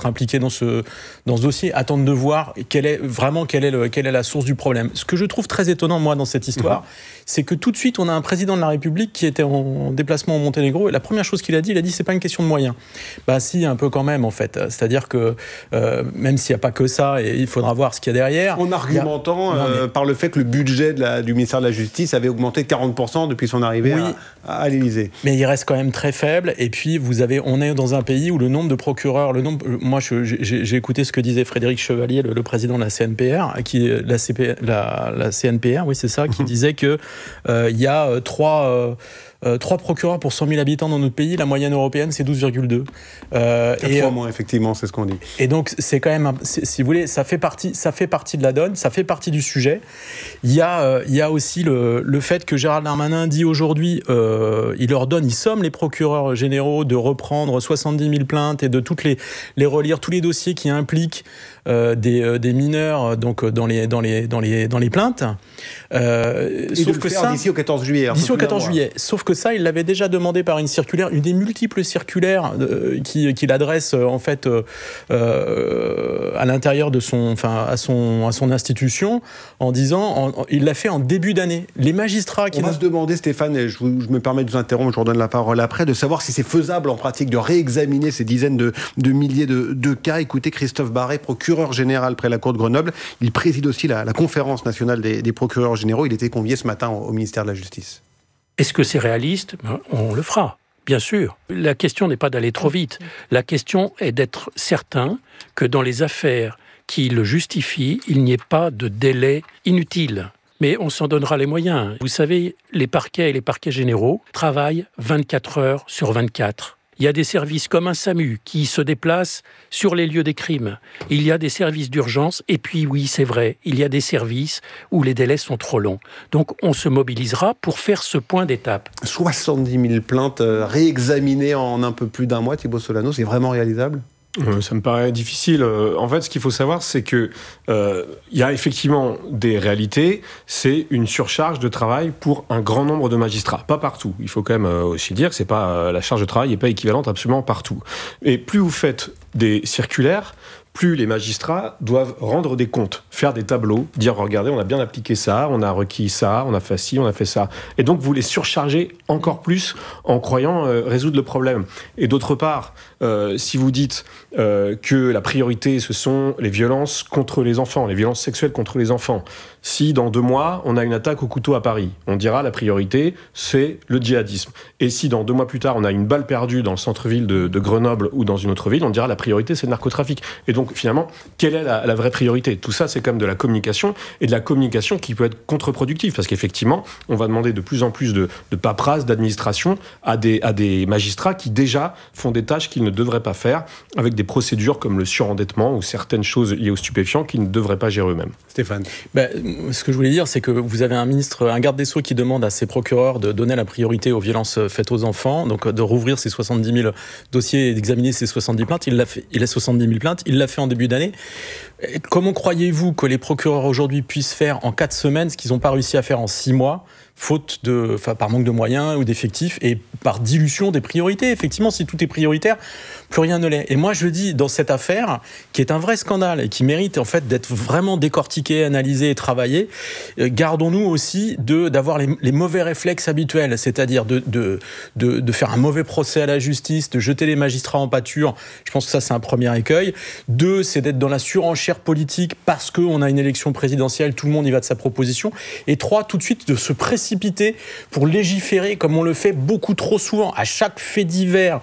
être impliqués dans ce dossier, attendent de voir quelle est la source du problème. Ce que je trouve très étonnant, moi, dans cette histoire, c'est que tout de suite, on a un président de la République qui était en déplacement au Monténégro, et la première chose qu'il a dit, c'est pas une question de moyens. Bah si, un peu quand même, en fait. C'est-à-dire que même s'il n'y a pas que ça, et il faudra voir ce qu'il y a derrière. En argumentant par le fait que le budget du ministère de la Justice avait augmenté de 40% depuis son arrivée à l'Élysée. Mais il reste quand même très faible. Et puis, on est dans un pays où le nombre de procureurs, moi, j'ai écouté ce que disait Frédéric Chevalier, le président de la CNPR, la CNPR, oui, c'est ça, qui disait que il y a 3 procureurs pour 100 000 habitants dans notre pays. La moyenne européenne, c'est 12,2. 4 fois moins, effectivement, c'est ce qu'on dit. Et donc, c'est quand même, si vous voulez, ça fait partie de la donne, ça fait partie du sujet. Il y a aussi le fait que Gérald Darmanin dit aujourd'hui, il somme les procureurs généraux de reprendre 70 000 plaintes et de toutes les relire, tous les dossiers qui impliquent des mineurs donc dans les plaintes. Sauf que ça d'ici au 14 juillet. D'ici au 14 juillet. Sauf que ça, il l'avait déjà demandé par une circulaire, une des multiples circulaires qu'il adresse en fait à l'intérieur de à son institution, en disant, il l'a fait en début d'année. Les magistrats On va se demander, Stéphane, et je me permets de vous interrompre, je vous redonne la parole après, de savoir si c'est faisable en pratique de réexaminer ces dizaines de milliers de cas. Écoutez, Christophe Barré, procureur général près la Cour de Grenoble, il préside aussi la conférence nationale des procureurs généraux. Il était convié ce matin au ministère de la Justice. Est-ce que c'est réaliste ? On le fera, bien sûr. La question n'est pas d'aller trop vite. La question est d'être certain que dans les affaires qui le justifient, il n'y ait pas de délai inutile. Mais on s'en donnera les moyens. Vous savez, les parquets et les parquets généraux travaillent 24 heures sur 24. Il y a des services comme un SAMU qui se déplacent sur les lieux des crimes. Il y a des services d'urgence et puis oui, c'est vrai, il y a des services où les délais sont trop longs. Donc on se mobilisera pour faire ce point d'étape. 70 000 plaintes réexaminées en un peu plus d'un mois, Thibaut Solano, c'est vraiment réalisable ? Ça me paraît difficile. En fait, ce qu'il faut savoir, c'est que y a effectivement des réalités. C'est une surcharge de travail pour un grand nombre de magistrats. Pas partout. Il faut quand même aussi dire que c'est pas la charge de travail n'est pas équivalente absolument partout. Et plus vous faites des circulaires, plus les magistrats doivent rendre des comptes, faire des tableaux, dire regardez, on a bien appliqué ça, on a requis ça, on a fait ci, on a fait ça. Et donc vous les surchargez encore plus en croyant résoudre le problème. Et d'autre part, si vous dites que la priorité ce sont les violences contre les enfants, les violences sexuelles contre les enfants, si dans 2 mois on a une attaque au couteau à Paris, on dira la priorité c'est le djihadisme. Et si dans 2 mois plus tard on a une balle perdue dans le centre-ville de Grenoble ou dans une autre ville, on dira la priorité c'est le narcotrafic. Et donc finalement, quelle est la vraie priorité ? Tout ça, c'est quand même de la communication, et de la communication qui peut être contre-productive, parce qu'effectivement, on va demander de plus en plus de paperasse, d'administration à des magistrats qui déjà font des tâches qu'ils ne devraient pas faire, avec des procédures comme le surendettement ou certaines choses liées aux stupéfiants qu'ils ne devraient pas gérer eux-mêmes. Stéphane. Ce que je voulais dire, c'est que vous avez un garde des Sceaux qui demande à ses procureurs de donner la priorité aux violences faites aux enfants, donc de rouvrir ces 70 000 dossiers et d'examiner ces 70 plaintes. Il a 70 000 plaintes, il l'a fait en début d'année. Comment croyez-vous que les procureurs aujourd'hui puissent faire en 4 semaines ce qu'ils n'ont pas réussi à faire en 6 mois, par manque de moyens ou d'effectifs et par dilution des priorités ? Effectivement, si tout est prioritaire, plus rien ne l'est. Et moi, je dis, dans cette affaire, qui est un vrai scandale et qui mérite en fait d'être vraiment décortiquée, analysée et travaillée, gardons-nous aussi d'avoir les mauvais réflexes habituels, c'est-à-dire de faire un mauvais procès à la justice, de jeter les magistrats en pâture. Je pense que ça, c'est un premier écueil. 2, c'est d'être dans la surenchère politique parce qu'on a une élection présidentielle, tout le monde y va de sa proposition. Et 3, tout de suite, de se précipiter pour légiférer comme on le fait beaucoup trop souvent à chaque fait divers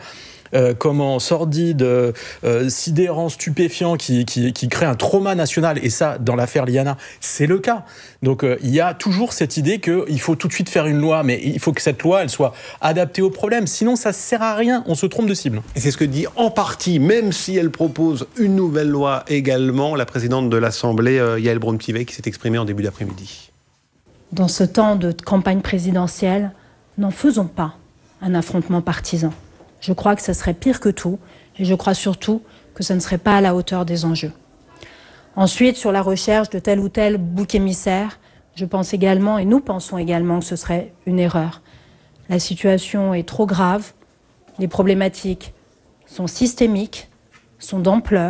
sordide, sidérant, stupéfiant, qui crée un trauma national. Et ça, dans l'affaire Liana, c'est le cas. Donc il y a toujours cette idée qu'il faut tout de suite faire une loi, mais il faut que cette loi, elle soit adaptée au problème. Sinon, ça ne sert à rien. On se trompe de cible. Et c'est ce que dit en partie, même si elle propose une nouvelle loi également, la présidente de l'Assemblée, Yaël Braun-Pivet, qui s'est exprimée en début d'après-midi. Dans ce temps de campagne présidentielle, n'en faisons pas un affrontement partisan. Je crois que ça serait pire que tout, et je crois surtout que ça ne serait pas à la hauteur des enjeux. Ensuite, sur la recherche de tel ou tel bouc émissaire, je pense également, et nous pensons également, que ce serait une erreur. La situation est trop grave, les problématiques sont systémiques, sont d'ampleur.